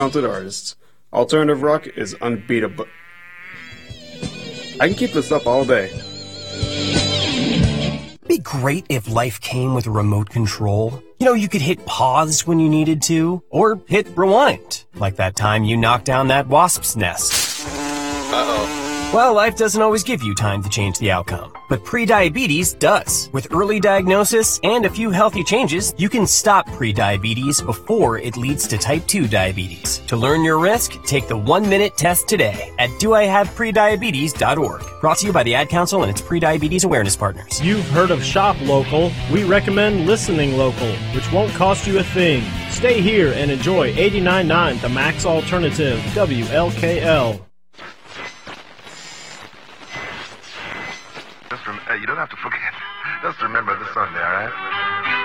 talented artists. Alternative rock is unbeatable. I can keep this up all day. It'd be great if life came with a remote control. You know, you could hit pause when you needed to, or hit rewind, like that time you knocked down that wasp's nest. Uh-oh. Well, life doesn't always give you time to change the outcome, but prediabetes does. With early diagnosis and a few healthy changes, you can stop prediabetes before it leads to type 2 diabetes. To learn your risk, take the 1-minute test today at doihaveprediabetes.org. Brought to you by the Ad Council and its prediabetes awareness partners. You've heard of Shop Local. We recommend listening local, which won't cost you a thing. Stay here and enjoy 89.9 The Max Alternative, WLKL. You don't have to forget. Just remember the Sunday, all right?